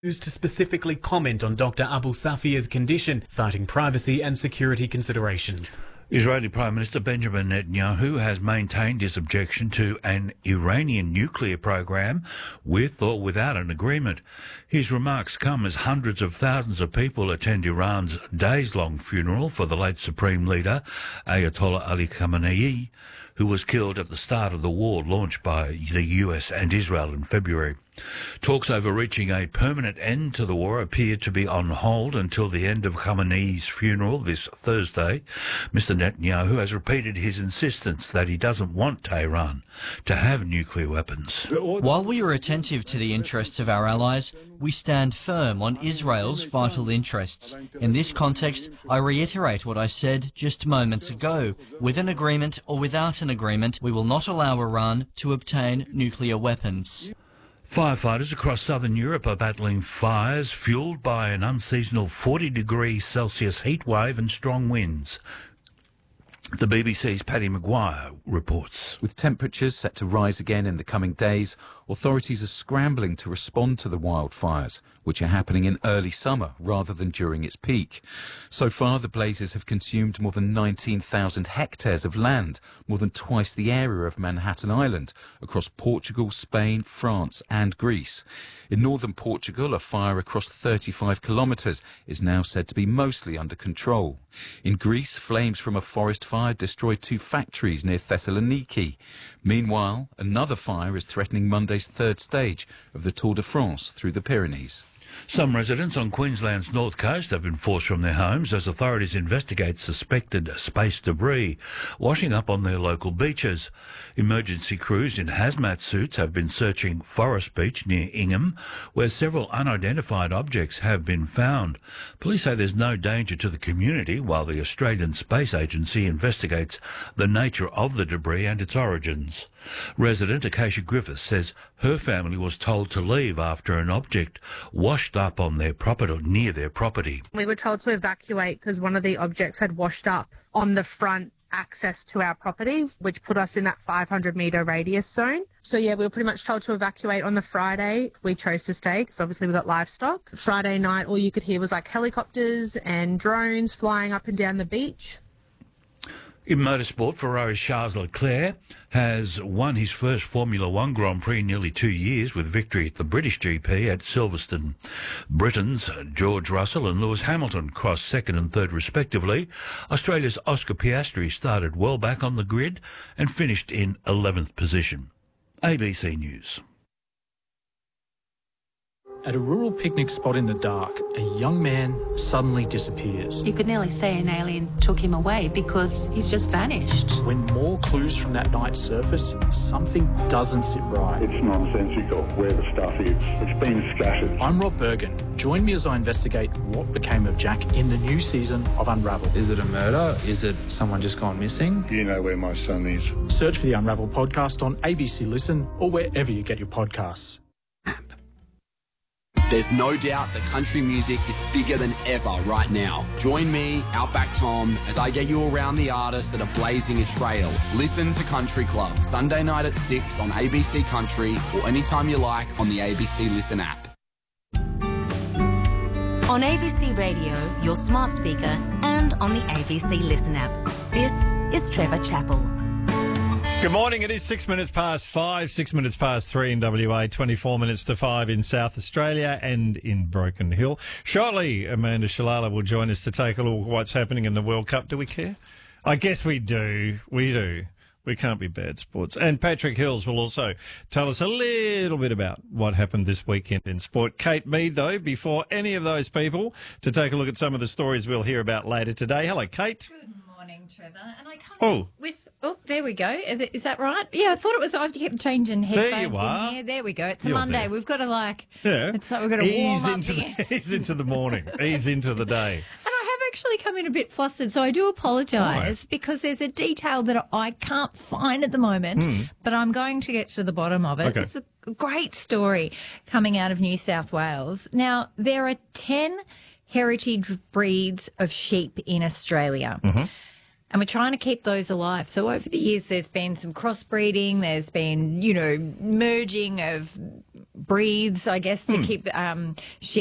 To specifically comment on Dr. Abu Safia's condition, citing privacy and security considerations. Israeli Prime Minister Benjamin Netanyahu has maintained his objection to an Iranian nuclear program with or without an agreement. His remarks come as hundreds of thousands of people attend Iran's days-long funeral for the late Supreme Leader, Ayatollah Ali Khamenei, who was killed at the start of the war launched by the US and Israel in February. Talks over reaching a permanent end to the war appear to be on hold until the end of Khamenei's funeral this Thursday. Mr. Netanyahu has repeated his insistence that he doesn't want Tehran to have nuclear weapons. While we are attentive to the interests of our allies, we stand firm on Israel's vital interests. In this context, I reiterate what I said just moments ago. With an agreement or without an agreement, we will not allow Iran to obtain nuclear weapons. Firefighters across southern Europe are battling fires fuelled by an unseasonal 40-degree-Celsius heat wave and strong winds. The BBC's Paddy Maguire reports. With temperatures set to rise again in the coming days, authorities are scrambling to respond to the wildfires, which are happening in early summer rather than during its peak. So far, the blazes have consumed more than 19,000 hectares of land, more than twice the area of Manhattan Island, across Portugal, Spain, France and Greece. In northern Portugal, a fire across 35 kilometres is now said to be mostly under control. In Greece, flames from a forest fire destroyed 2 factories near Thessaloniki. Meanwhile, another fire is threatening Monday's third stage of the Tour de France through the Pyrenees. Some residents on Queensland's north coast have been forced from their homes as authorities investigate suspected space debris washing up on their local beaches. Emergency crews in hazmat suits have been searching Forest Beach near Ingham, where several unidentified objects have been found. Police say there's no danger to the community, while the Australian Space Agency investigates the nature of the debris and its origins. Resident Acacia Griffiths says her family was told to leave after an object washed up on their property, near their property. We were told to evacuate because one of the objects had washed up on the front access to our property, which put us in that 500-metre radius zone. So, yeah, we were pretty much told to evacuate on the Friday. We chose to stay because obviously we got livestock. Friday night, all you could hear was like helicopters and drones flying up and down the beach. In motorsport, Ferrari's Charles Leclerc has won his first Formula One Grand Prix in nearly 2 years with victory at the British GP at Silverstone. Britain's George Russell and Lewis Hamilton crossed second and third respectively. Australia's Oscar Piastri started well back on the grid and finished in 11th position. ABC News. At a rural picnic spot in the dark, a young man suddenly disappears. You could nearly say an alien took him away because he's just vanished. When more clues from that night surface, something doesn't sit right. It's nonsensical where the stuff is. It's been scattered. I'm Rob Bergen. Join me as I investigate what became of Jack in the new season of Unravel. Is it a murder? Is it someone just gone missing? You know where my son is. Search for the Unravel podcast on ABC Listen or wherever you get your podcasts. There's no doubt that country music is bigger than ever right now. Join me, Outback Tom, as I get you around the artists that are blazing a trail. Listen to Country Club, Sunday night at 6 on ABC Country or anytime you like on the ABC Listen app. On ABC Radio, your smart speaker, and on the ABC Listen app. This is Trevor Chappell. Good morning. It is 6 minutes past 5, 6 minutes past 3 in WA, 24 minutes to 5 in South Australia and in Broken Hill. Shortly, Amanda Shalala will join us to take a look at what's happening in the World Cup. Do we care? I guess we do. We do. We can't be bad sports. And Patrick Hills will also tell us a little bit about what happened this weekend in sport. Kate Mead, though, before any of those people, to take a look at some of the stories we'll hear about later today. Hello, Kate. Good morning, Trevor. And I come with... Oh, there we go. Is that right? Yeah, I thought it was. I kept changing headphones there you are. in here. There we go. It's a Monday. There. We've got to it's like we've got to ease warm into up ease into the morning. Ease into the day. And I have actually come in a bit flustered, so I do apologise because there's a detail that I can't find at the moment, but I'm going to get to the bottom of it. Okay. It's a great story coming out of New South Wales. Now, there are 10 heritage breeds of sheep in Australia. And we're trying to keep those alive. So over the years, there's been some crossbreeding. There's been, merging of breeds, I guess, to keep sheep